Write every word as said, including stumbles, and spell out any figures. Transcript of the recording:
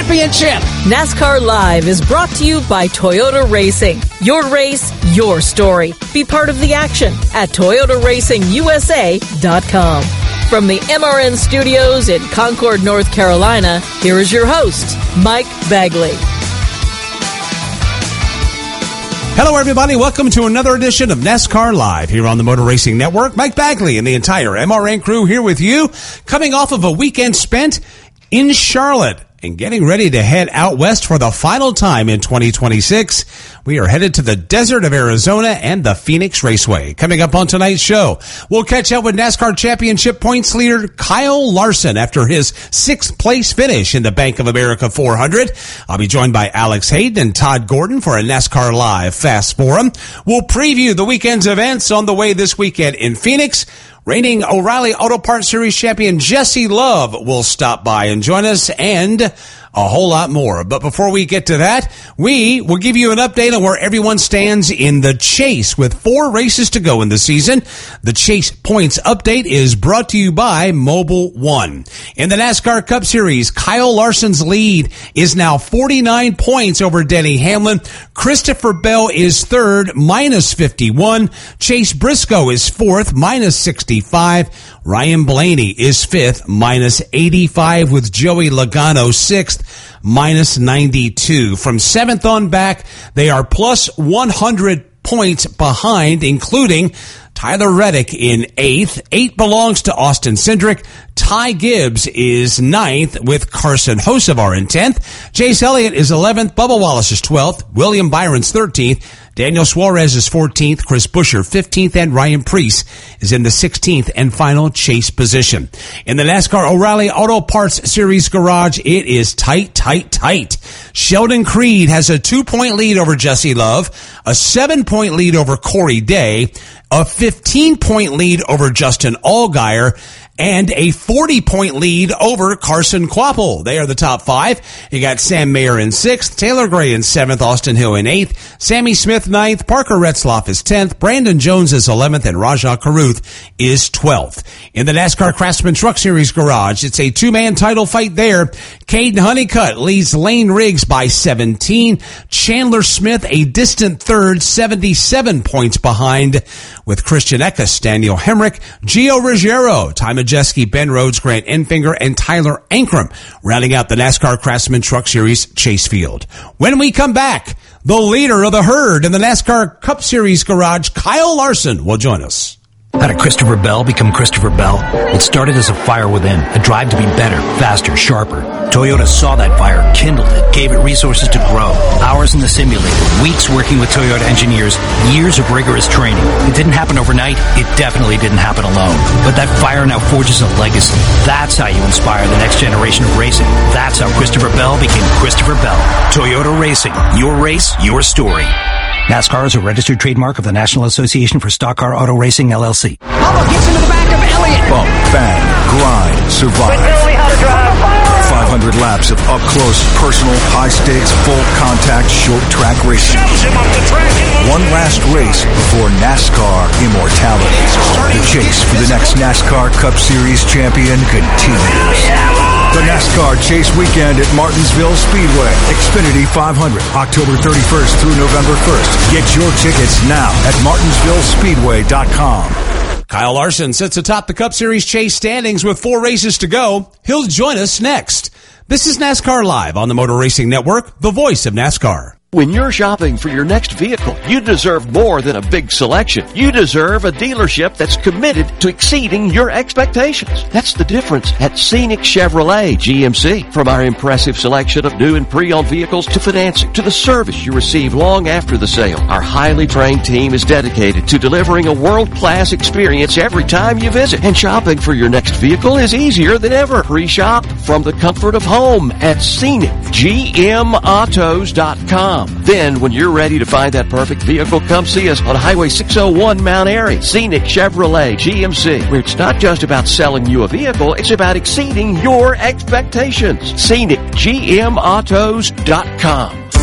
Championship. NASCAR Live is brought to you by Toyota Racing. Your race, your story. Be part of the action at Toyota Racing U S A dot com. From the M R N studios in Concord, North Carolina, here is your host, Mike Bagley. Hello, everybody. Welcome to another edition of NASCAR Live here on the Motor Racing Network. Mike Bagley and the entire M R N crew here with you, coming off of a weekend spent in Charlotte and getting ready to head out west for the final time in twenty twenty-six. We are headed to the desert of Arizona and the Phoenix Raceway. Coming up on tonight's show, we'll catch up with NASCAR Championship points leader Kyle Larson after his sixth place finish in the Bank of America four hundred. I'll be joined by Alex Hayden and Todd Gordon for a NASCAR Live Fast Forum. We'll preview the weekend's events on the way this weekend in Phoenix. Reigning O'Reilly Auto Parts Series champion Jesse Love will stop by and join us, and a whole lot more. But before we get to that, we will give you an update on where everyone stands in the chase with four races to go in the season. The Chase Points Update is brought to you by Mobil One. In the NASCAR Cup Series, Kyle Larson's lead is now forty-nine points over Denny Hamlin. Christopher Bell is third, minus fifty-one. Chase Briscoe is fourth, minus sixty-five. Ryan Blaney is fifth, minus eighty-five, with Joey Logano sixth, minus ninety-two. From seventh on back, they are plus one hundred points behind, including Tyler Reddick in eighth. Eight belongs to Austin Cindric. Ty Gibbs is ninth, with Carson Hocevar in tenth. Chase Elliott is eleventh. Bubba Wallace is twelfth. William Byron's thirteenth. Daniel Suarez is fourteenth, Chris Buescher fifteenth, and Ryan Preece is in the sixteenth and final chase position. In the NASCAR O'Reilly Auto Parts Series garage, it is tight, tight, tight. Sheldon Creed has a two-point lead over Jesse Love, a seven-point lead over Corey Day, a fifteen-point lead over Justin Allgaier, and a forty-point lead over Carson Kvapil. They are the top five. You got Sam Mayer in sixth, Taylor Gray in seventh, Austin Hill in eighth, Sammy Smith ninth, Parker Retzlaff is tenth, Brandon Jones is eleventh, and Rajah Caruth is twelfth. In the NASCAR Craftsman Truck Series garage, it's a two-man title fight there. Caden Honeycutt leads Lane Riggs by seventeen. Chandler Smith, a distant third, seventy-seven points behind, with Christian Eckes, Daniel Hemrick, Gio Ruggiero, Ty Majeski, Ben Rhodes, Grant Enfinger, and Tyler Ankrum, rounding out the NASCAR Craftsman Truck Series chase field. When we come back, the leader of the herd in the NASCAR Cup Series garage, Kyle Larson, will join us. How did Christopher Bell become Christopher Bell? It started as a fire within, a drive to be better, faster, sharper. Toyota saw that fire, kindled it, gave it resources to grow. Hours in the simulator, weeks working with Toyota engineers, years of rigorous training. It didn't happen overnight. It definitely didn't happen alone. But that fire now forges a legacy. That's how you inspire the next generation of racing. That's how Christopher Bell became Christopher Bell. Toyota Racing. Your race, your story. NASCAR is a registered trademark of the National Association for Stock Car Auto Racing, L L C. Bubba gets into the back of Elliott. Bump, bang, grind, survive. five hundred laps of up-close, personal, high-stakes, full-contact, short-track racing. One last race before NASCAR immortality. The chase for the next NASCAR Cup Series champion continues. The NASCAR Chase Weekend at Martinsville Speedway. Xfinity five hundred, October thirty-first through November first. Get your tickets now at martinsville speedway dot com. Kyle Larson sits atop the Cup Series chase standings with four races to go. He'll join us next. This is NASCAR Live on the Motor Racing Network, the voice of NASCAR. When you're shopping for your next vehicle, you deserve more than a big selection. You deserve a dealership that's committed to exceeding your expectations. That's the difference at Scenic Chevrolet G M C. From our impressive selection of new and pre-owned vehicles to financing to the service you receive long after the sale, our highly trained team is dedicated to delivering a world-class experience every time you visit. And shopping for your next vehicle is easier than ever. Pre-shop from the comfort of home at scenic g m autos dot com. Then, when you're ready to find that perfect vehicle, come see us on Highway six oh one Mount Airy. Scenic Chevrolet G M C, where it's not just about selling you a vehicle, it's about exceeding your expectations. scenic g m autos dot com.